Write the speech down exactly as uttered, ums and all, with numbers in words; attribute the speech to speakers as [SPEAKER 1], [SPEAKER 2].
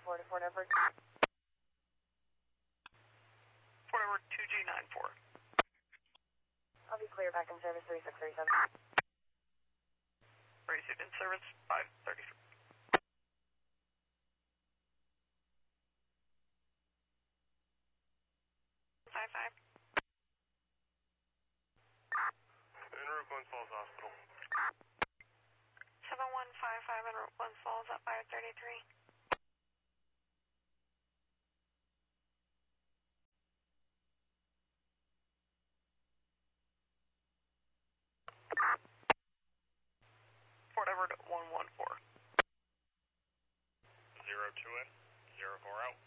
[SPEAKER 1] four to Fort Edward.
[SPEAKER 2] Fort Edward two G nine four.
[SPEAKER 1] I'll be clear back in service three six three seven.
[SPEAKER 2] Received in service five thirty-three. Five five.
[SPEAKER 3] En route Glens Falls Hospital.
[SPEAKER 2] Seven one five five en route Glens Falls at five thirty-three. Fort Edward one one four.
[SPEAKER 3] Zero two in, zero four out.